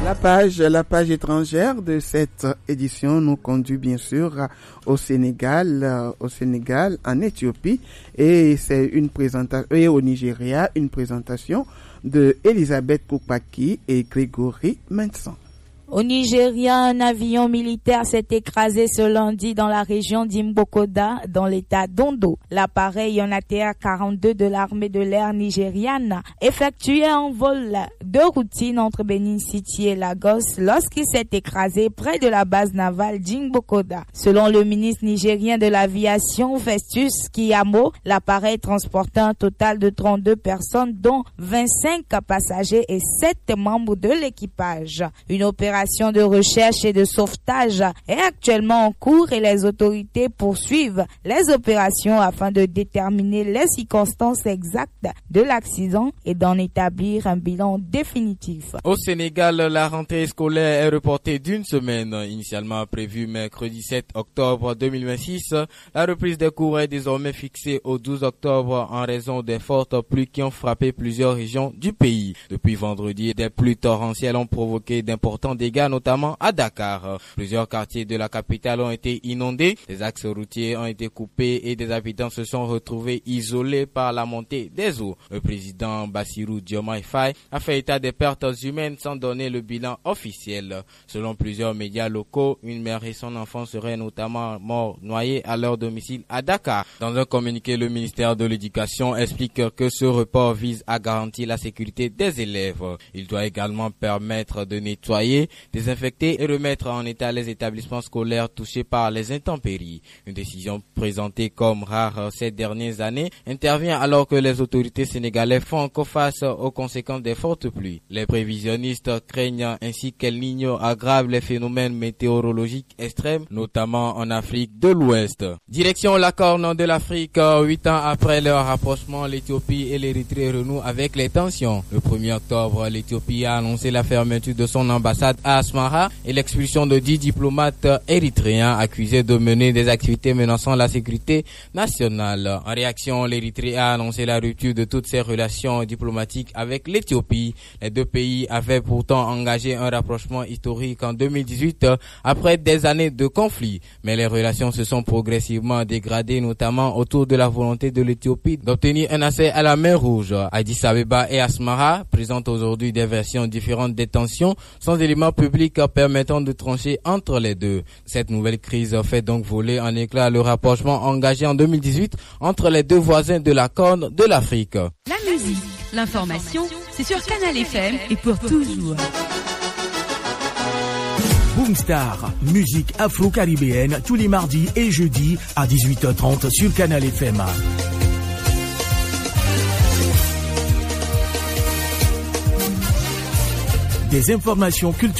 La page étrangère de cette édition nous conduit bien sûr au Sénégal, en Éthiopie, et c'est une présentation, et au Nigeria, une présentation de Elisabeth Koupaki et Grégory Menson. Au Nigeria, un avion militaire s'est écrasé ce lundi dans la région d'Imbokoda, dans l'état d'Ondo. L'appareil, un ATR-42 de l'armée de l'air nigériane, effectuait un vol de routine entre Benin City et Lagos lorsqu'il s'est écrasé près de la base navale d'Imbokoda. Selon le ministre nigérien de l'aviation, Festus Kiyamo, l'appareil transportait un total de 32 personnes, dont 25 passagers et 7 membres de l'équipage. Une opération de recherche et de sauvetage est actuellement en cours et les autorités poursuivent les opérations afin de déterminer les circonstances exactes de l'accident et d'en établir un bilan définitif. Au Sénégal, la rentrée scolaire est reportée d'une semaine. Initialement prévue mercredi 7 octobre 2026, la reprise des cours est désormais fixée au 12 octobre en raison des fortes pluies qui ont frappé plusieurs régions du pays. Depuis vendredi, des pluies torrentielles ont provoqué d'importants dégâts, notamment à Dakar. Plusieurs quartiers de la capitale ont été inondés, des axes routiers ont été coupés et des habitants se sont retrouvés isolés par la montée des eaux. Le président Bassirou Diomaye Faye a fait état des pertes humaines sans donner le bilan officiel. Selon plusieurs médias locaux, une mère et son enfant seraient notamment morts noyés à leur domicile à Dakar. Dans un communiqué, le ministère de l'Éducation explique que ce report vise à garantir la sécurité des élèves. Il doit également permettre de nettoyer, désinfecter et remettre en état les établissements scolaires touchés par les intempéries. Une décision présentée comme rare ces dernières années intervient alors que les autorités sénégalaises font encore face aux conséquences des fortes pluies. Les prévisionnistes craignent ainsi qu'El Niño aggrave les phénomènes météorologiques extrêmes, notamment en Afrique de l'Ouest. Direction la Corne de l'Afrique, 8 ans après leur rapprochement, l'Éthiopie et l'Érythrée renouent avec les tensions. Le 1er octobre, l'Éthiopie a annoncé la fermeture de son ambassade à Asmara et l'expulsion de 10 diplomates érythréens accusés de mener des activités menaçant la sécurité nationale. En réaction, l'Érythrée a annoncé la rupture de toutes ses relations diplomatiques avec l'Éthiopie. Les deux pays avaient pourtant engagé un rapprochement historique en 2018 après des années de conflit. Mais les relations se sont progressivement dégradées, notamment autour de la volonté de l'Éthiopie d'obtenir un accès à la mer Rouge. Addis Abeba et Asmara présentent aujourd'hui des versions différentes des tensions, sans éléments publics permettant de trancher entre les deux. Cette nouvelle crise fait donc voler en éclats le rapprochement engagé en 2018 entre les deux voisins de la Corne de l'Afrique. La musique, l'information, c'est sur Canal FM et pour toujours. Boomstar, musique afro-caribéenne tous les mardis et jeudis à 18h30 sur Canal FM. Des informations culturelles.